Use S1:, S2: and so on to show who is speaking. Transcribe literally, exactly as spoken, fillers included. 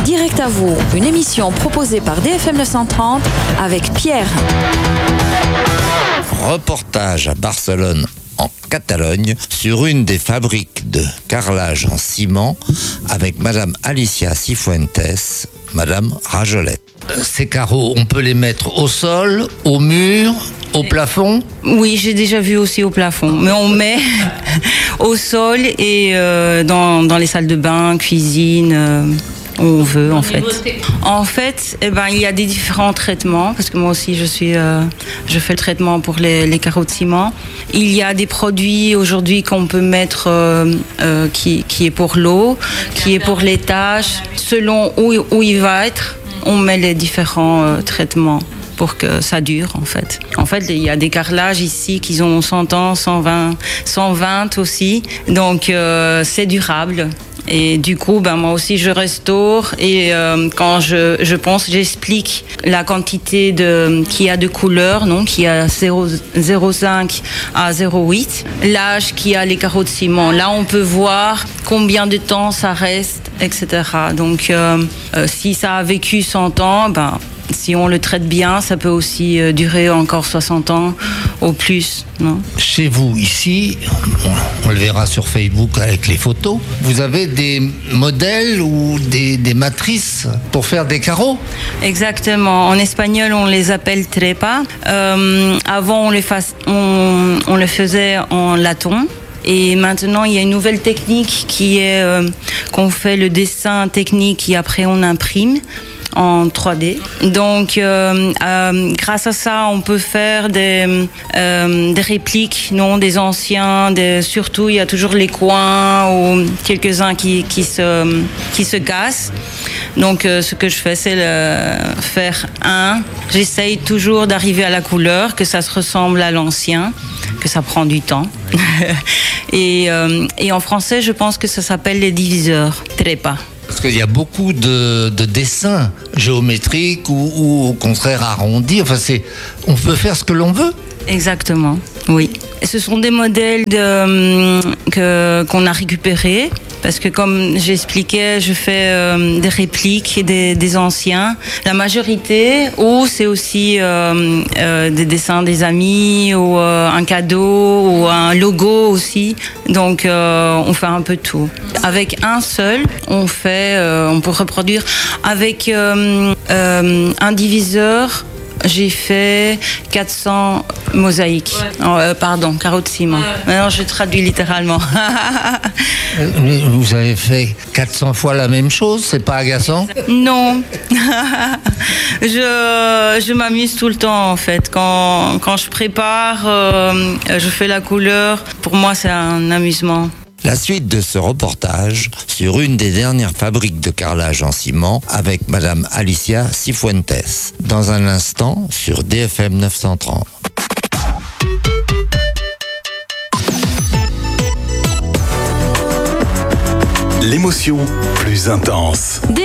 S1: Direct à vous, une émission proposée par D F M neuf cent trente avec Pierre.
S2: Reportage à Barcelone, en Catalogne, sur une des fabriques de carrelage en ciment avec Madame Alicia Cifuentes, Madame Rajolette. Ces carreaux, on peut les mettre au sol, au mur, au plafond?
S3: Oui, j'ai déjà vu aussi au plafond, mais on met au sol et euh, dans, dans les salles de bain, cuisine, euh, où on veut en fait. En fait, eh ben, il y a des différents traitements, parce que moi aussi je, suis, euh, je fais le traitement pour les, les carreaux de ciment. Il y a des produits aujourd'hui qu'on peut mettre euh, euh, qui, qui est pour l'eau, qui est pour les tâches. Selon où, où il va être, on met les différents euh, traitements pour que ça dure en fait. En fait, il y a des carrelages ici qui ont cent ans, cent vingt, cent vingt aussi. Donc euh, c'est durable. Et du coup, ben, moi aussi, je restaure. Et euh, quand je, je pense, j'explique la quantité de, qu'il y a de couleurs, non, qu'il y a zéro virgule cinq à zéro virgule huit. L'âge qu'il y a les carreaux de ciment. Là, on peut voir combien de temps ça reste, et cetera. Donc, euh, euh, si ça a vécu cent ans, ben, si on le traite bien, ça peut aussi euh, durer encore soixante ans au plus. Non ?
S2: Chez vous, ici, on, on le verra sur Facebook avec les photos, vous avez des modèles ou des, des matrices pour faire des carreaux?
S3: Exactement. En espagnol, on les appelle trepa. Euh, avant, on les, fasse, on, on les faisait en laton. Et maintenant, il y a une nouvelle technique qui est euh, qu'on fait le dessin technique et après on imprime en trois D. Donc, euh, euh, grâce à ça, on peut faire des, euh, des répliques, non, des anciens. Des, surtout, il y a toujours les coins ou quelques-uns qui, qui, se, qui se cassent. Donc, euh, ce que je fais, c'est le, faire un. J'essaye toujours d'arriver à la couleur, que ça se ressemble à l'ancien, que ça prend du temps. et, euh, et en français, je pense que ça s'appelle les diviseurs, trepa.
S2: Parce qu'il y a beaucoup de, de dessins géométriques ou, ou au contraire arrondis. Enfin, c'est, on peut faire ce que l'on veut.
S3: Exactement, oui. Et ce sont des modèles de, que, qu'on a récupérés. Parce que comme j'expliquais, je fais euh, des répliques des, des anciens. La majorité, ou c'est aussi euh, euh, des dessins des amis, ou euh, un cadeau, ou un logo aussi. Donc euh, on fait un peu tout. Avec un seul, on fait, euh, on peut reproduire. Avec euh, euh, un diviseur, j'ai fait quatre cents mosaïques. Ouais. Oh, euh, pardon, carreaux de ciment. Ouais. Maintenant, je traduis littéralement.
S2: Vous avez fait quatre cents fois la même chose, c'est pas agaçant?
S3: Non. je, je m'amuse tout le temps, en fait. Quand, quand je prépare, euh, je fais la couleur. Pour moi, c'est un amusement.
S2: La suite de ce reportage sur une des dernières fabriques de carrelage en ciment avec Madame Alicia Cifuentes. Dans un instant sur D F M neuf cent trente.
S4: L'émotion plus intense.